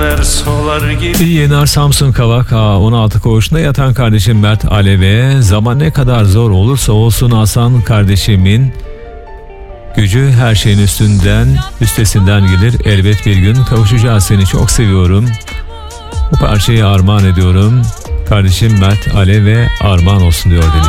döner solar gibi. Yener Samsun Kavak 16 koğuşunda yatan kardeşim Mert Alev'e zaman ne kadar zor olursa olsun Hasan kardeşimin gücü her şeyin üstesinden gelir. Elbet bir gün kavuşacağız, seni çok seviyorum. Bu parçayı armağan ediyorum. Kardeşim Mert Alev'e armağan olsun diyor demiş.